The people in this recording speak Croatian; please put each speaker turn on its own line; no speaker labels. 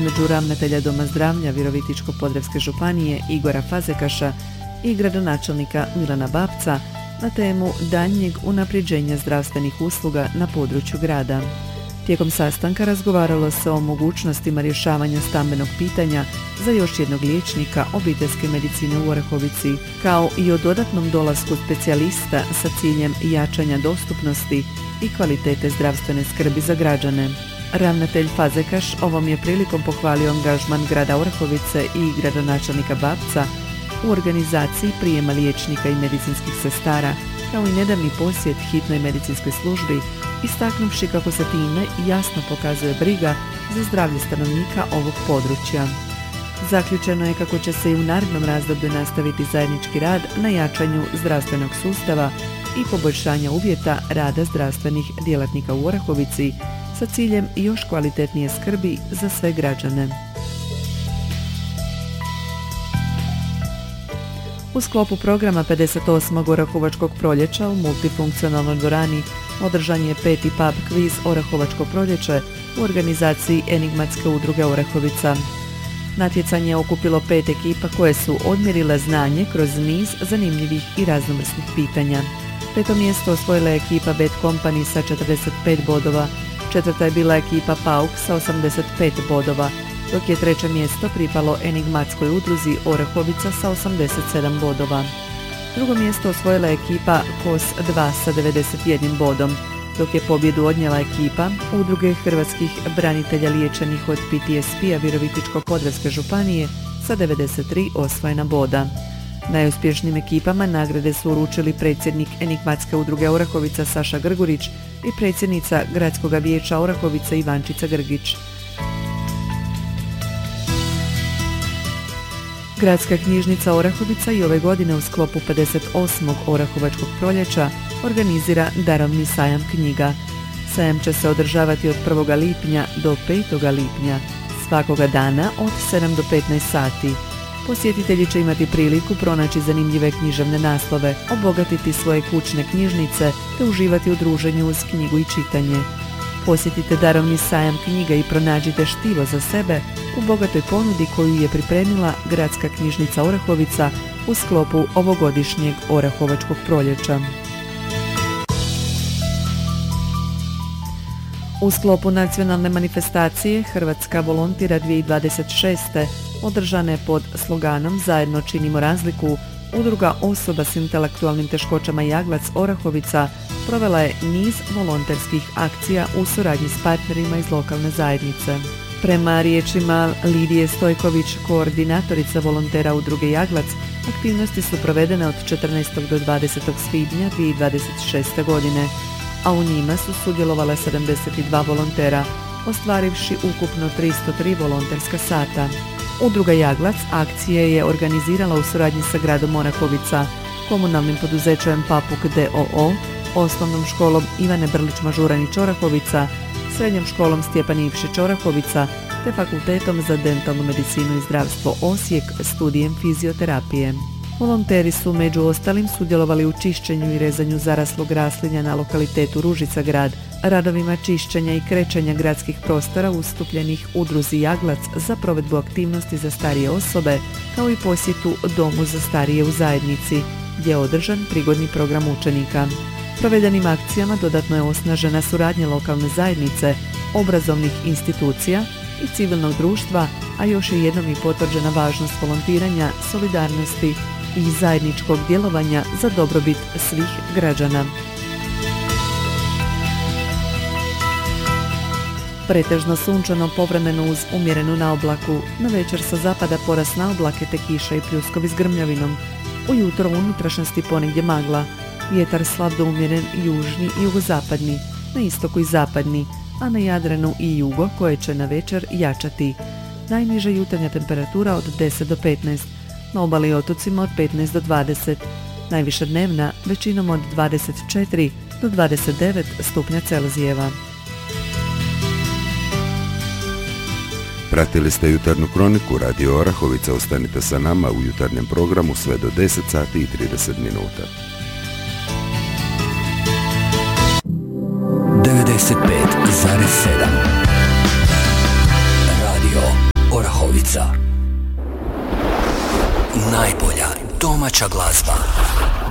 između ravnatelja Doma zdravlja Virovitičko-podravske županije Igora Fazekaša i gradonačelnika Milana Babca na temu daljnjeg unapređenja zdravstvenih usluga na području grada. Tijekom sastanka razgovaralo se o mogućnostima rješavanja stambenog pitanja za još jednog liječnika obiteljske medicine u Orahovici, kao i o dodatnom dolasku specijalista sa ciljem jačanja dostupnosti i kvalitete zdravstvene skrbi za građane. Ravnatelj Fazekaš ovom je prilikom pohvalio angažman grada Orahovice i gradonačelnika Babca u organizaciji prijema liječnika i medicinskih sestara, kao i nedavni posjet hitnoj medicinskoj službi, istaknuvši kako se time jasno pokazuje briga za zdravlje stanovnika ovog područja. Zaključeno je kako će se i u narednom razdoblju nastaviti zajednički rad na jačanju zdravstvenog sustava i poboljšanja uvjeta rada zdravstvenih djelatnika u Orahovici sa ciljem još kvalitetnije skrbi za sve građane. U sklopu programa 58. Orahovačkog proljeća u multifunkcionalnoj dvorani održan je 5. pub kviz Orahovačko proljeće u organizaciji Enigmatske udruge Orahovica. Natjecanje je okupilo 5 ekipa koje su odmjerile znanje kroz niz zanimljivih i raznovrsnih pitanja. 5. mjesto osvojila je ekipa Bad Company sa 45 bodova, 4. je bila ekipa Pauk sa 85 bodova, dok je 3. mjesto pripalo Enigmatskoj udruzi Orahovica sa 87 bodova. 2. mjesto osvojila je ekipa KOS 2 sa 91 bodom, dok je pobjedu odnijela ekipa Udruge hrvatskih branitelja liječenih od PTSP-a Virovitičko-podravske županije sa 93 osvojena boda. Najuspješnijim ekipama nagrade su uručili predsjednik Enigmatske udruge Orahovica Saša Grgurić i predsjednica Gradskog vijeća Orahovica Ivančica Grgić. Gradska knjižnica Orahovica i ove godine u sklopu 58. Orahovačkog proljeća organizira darovni sajam knjiga. Sajam će se održavati od 1. lipnja do 5. lipnja, svakoga dana od 7 do 15 sati. Posjetitelji će imati priliku pronaći zanimljive književne naslove, obogatiti svoje kućne knjižnice te uživati u druženju uz knjigu i čitanje. Posjetite darovni sajam knjiga i pronađite štivo za sebe u bogatoj ponudi koju je pripremila Gradska knjižnica Orahovica u sklopu ovogodišnjeg Orahovačkog proljeća. U sklopu nacionalne manifestacije Hrvatska volontira 2026. održane pod sloganom Zajedno činimo razliku, Udruga osoba s intelektualnim teškoćama Jaglac Orahovica provela je niz volonterskih akcija u suradnji s partnerima iz lokalne zajednice. Prema riječima Lidije Stojković, koordinatorica volontera Udruge Jaglac, aktivnosti su provedene od 14. do 20. svibnja 2026. godine, a u njima su sudjelovala 72 volontera, ostvarivši ukupno 303 volonterska sata. Udruga Jaglac akcije je organizirala u suradnji sa gradom Orahovica, komunalnim poduzećem Papuk d.o.o., osnovnom školom Ivane Brlić-Mažuranić Orahovica, srednjom školom Stjepan Ivšić Orahovica te Fakultetom za dentalnu medicinu i zdravstvo Osijek studijem fizioterapije. Volonteri su među ostalim sudjelovali u čišćenju i rezanju zaraslog raslinja na lokalitetu Ružica grad, radovima čišćenja i krećenja gradskih prostora ustupljenih Udruzi Jaglac za provedbu aktivnosti za starije osobe, kao i posjetu Domu za starije u zajednici, gdje je održan prigodni program učenika. Provedenim akcijama dodatno je osnažena suradnja lokalne zajednice, obrazovnih institucija i civilnog društva, a još je jednom i potvrđena važnost volontiranja, solidarnosti i zajedničkog djelovanja za dobrobit svih građana. Pretežno sunčano, povremeno uz umjerenu naoblaku, na večer sa zapada porast naoblake te kiša i pljuskovi s grmljavinom. Ujutro u unutrašnjosti ponegdje magla, vjetar slab do umjeren južni i jugozapadni, na istoku i zapadni, a na Jadranu i jugo koje će na večer jačati. Najniža jutarnja temperatura od 10 do 15, na obali i otocima od 15 do 20, najviša dnevna većinom od 24 do 29 stupnja Celzijeva.
Pratili ste jutarnju kroniku Radio Orahovica. Ostanite sa nama u jutarnjem programu sve do 10 sati i 30 minuta.
95,7 Orahovica. Najbolja domaća glazba.